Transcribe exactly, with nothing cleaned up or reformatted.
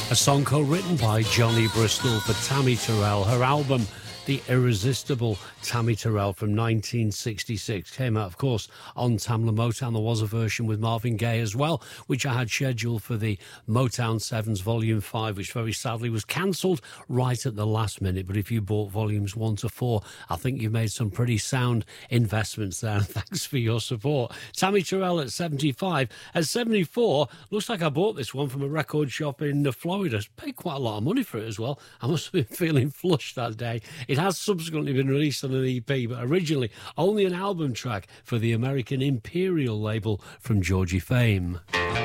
A song co-written by Johnny Bristol for Tammy Terrell. Her album, The Irresistible Tammy Terrell, from nineteen sixty-six, came out, of course, on Tamla Motown. There was a version with Marvin Gaye as well, which I had scheduled for the Motown Sevens Volume five, which very sadly was cancelled right at the last minute. But if you bought Volumes one to four, I think you've made some pretty sound investments there. Thanks for your support. Tammy Terrell at seventy-five. At seventy-four, looks like I bought this one from a record shop in Florida. Paid quite a lot of money for it as well. I must have been feeling flush that day. It has subsequently been released on an E P, but originally only an album track for the American Imperial label from Georgie fame.